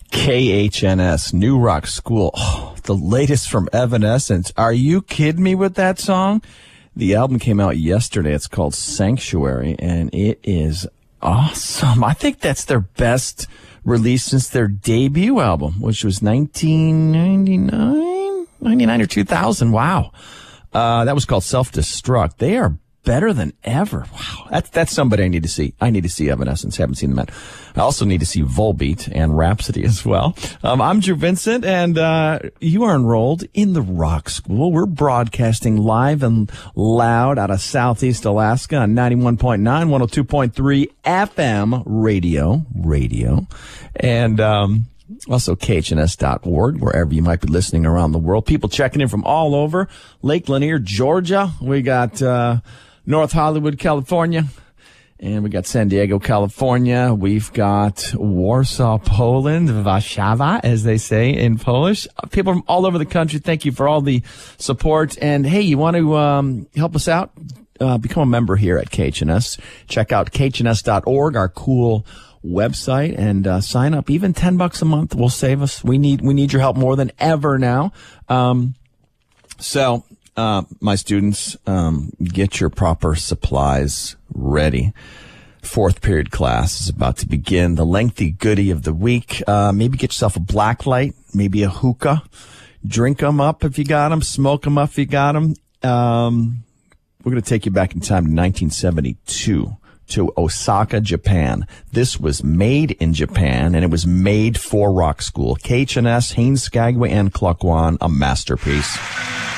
KHNS, New Rock School. Oh, the latest from Evanescence. Are you kidding me with that song? The album came out yesterday. It's called Sanctuary, and it is awesome. I think that's their best release since their debut album, which was 1999 or 2000. Wow. That was called Self-Destruct. They are better than ever. Wow. That's somebody I need to see. I need to see Evanescence. Haven't seen them yet. I also need to see Volbeat and Rhapsody as well. I'm Drew Vincent, and you are enrolled in the Rock School. We're broadcasting live and loud out of Southeast Alaska on 91.9, 102.3 FM radio. And also KHNS.org, wherever you might be listening around the world. People checking in from all over. Lake Lanier, Georgia. We got North Hollywood, California. And we got San Diego, California. We've got Warsaw, Poland, Warszawa, as they say in Polish. People from all over the country, thank you for all the support. And hey, you want to help us out? Become a member here at KHNS. Check out KHNS.org, our cool website, and sign up. Even $10 a month will save us. We need your help more than ever now. So my students, get your proper supplies ready. Fourth period class is about to begin. The lengthy goodie of the week. Maybe get yourself a black light, maybe a hookah. Drink them up if you got them. Smoke them up if you got them. We're going to take you back in time to 1972 to Osaka, Japan. This was made in Japan, and it was made for Rock School. KHNS, Haines Skagway, and Klukwan, a masterpiece.